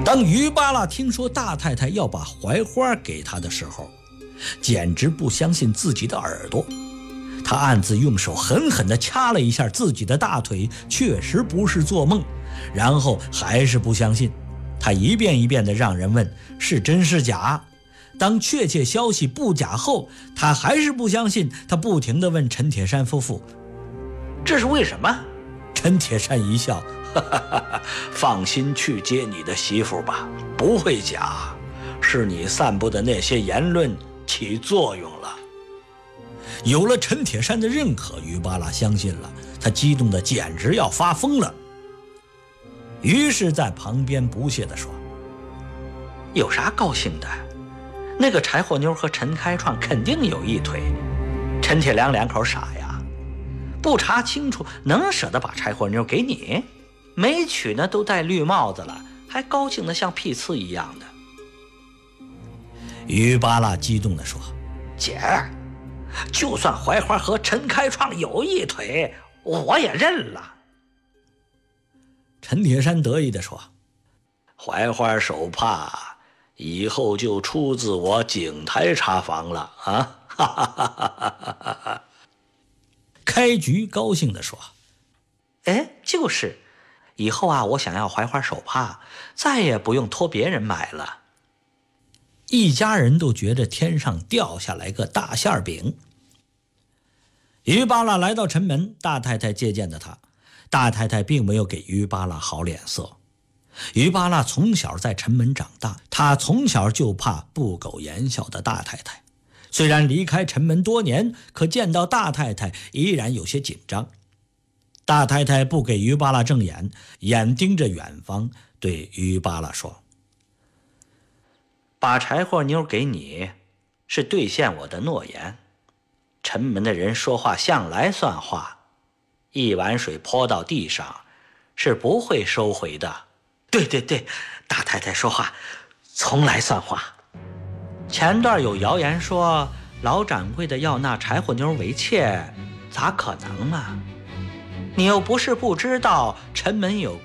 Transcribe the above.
当于巴拉听说大太太要把槐花给他的时候，简直不相信自己的耳朵。他暗自用手狠狠地掐了一下自己的大腿，确实不是做梦，然后还是不相信。他一遍一遍地让人问是真是假。当确切消息不假后，他还是不相信。他不停地问陈铁山夫妇：“这是为什么？”陈铁山一笑：“哈哈哈哈，放心去接你的媳妇吧，不会假，是你散布的那些言论起作用了。”有了陈铁山的认可，于巴拉相信了，他激动得简直要发疯了。于是在旁边不屑地说：“有啥高兴的？那个柴火妞和陈开创肯定有一腿，陈铁良两口傻呀，不查清楚能舍得把柴火妞给你？没娶呢都戴绿帽子了，还高兴得像屁呲一样的。”于巴拉激动地说：“姐，就算槐花和陈开创有一腿，我也认了。”陈铁山得意地说：“槐花手帕以后就出自我井台茶房了啊！”哈哈哈哈哈哈！开局高兴地说：“哎，就是，以后啊，我想要槐花手帕，再也不用托别人买了。”一家人都觉着天上掉下来个大馅饼。于巴拉来到城门，大太太接见的他。大太太并没有给于巴拉好脸色。于巴拉从小在城门长大，他从小就怕不苟言笑的大太太。虽然离开城门多年，可见到大太太依然有些紧张。大太太不给于巴拉正眼，眼盯着远方，对于巴拉说：“把柴火妞给你，是兑现我的诺言。城门的人说话向来算话，一碗水泼到地上，是不会收回的。”对对对，大太太说话从来算话。前段有谣言说老掌柜的要纳柴火妞为妾，咋可能啊？你又不是不知道城门有